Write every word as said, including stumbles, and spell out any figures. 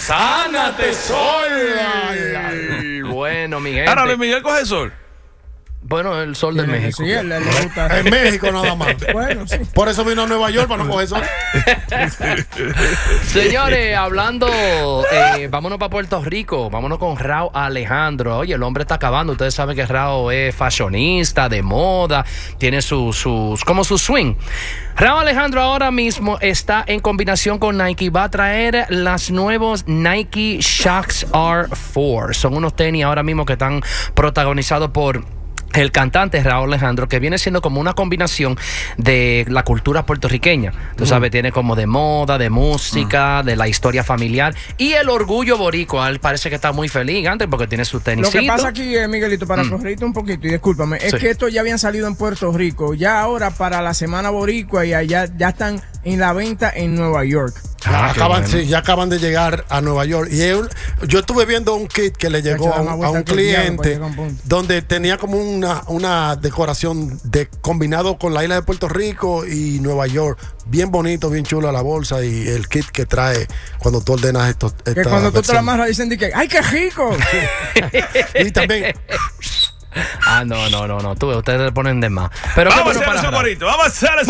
Sánate sol. Bueno, Miguel. Ahora, Luis Miguel coge sol. Bueno, el sol de México. Sí, él le gusta. En México nada más. Bueno, sí. Por eso vino a Nueva York para no coger sol. Señores, hablando, eh, vámonos para Puerto Rico, vámonos con Rauw Alejandro. Oye, el hombre está acabando. Ustedes saben que Rauw es fashionista, de moda, tiene sus, sus como su swing. Rauw Alejandro ahora mismo está en combinación con Nike. Va a traer las nuevos Nike Shox R cuatro. Son unos tenis ahora mismo que están protagonizados por el cantante Rauw Alejandro, que viene siendo como una combinación de la cultura puertorriqueña. Tú mm. sabes, tiene como de moda, de música, mm. de la historia familiar y el orgullo boricua. Él parece que está muy feliz antes porque tiene sus tenis. Lo que pasa aquí, eh, Miguelito, para mm. corregirte un poquito, y discúlpame, es sí. que estos ya habían salido en Puerto Rico. Ya ahora para la Semana Boricua y allá ya están en la venta en Nueva York. Ah, acaban, bueno. sí, ya acaban de llegar a Nueva York. Y él, yo estuve viendo un kit que le llegó a un, a un cliente un donde tenía como una, una decoración de combinado con la isla de Puerto Rico y Nueva York. Bien bonito, bien chulo la bolsa y el kit que trae cuando tú ordenas esto. Que cuando tú te la amarras dicen que ¡ay, qué rico! Y también... Ah, no, no, no, no. Tú, ustedes le ponen de más. Pero vamos a hacer eso, Vamos a hacer eso.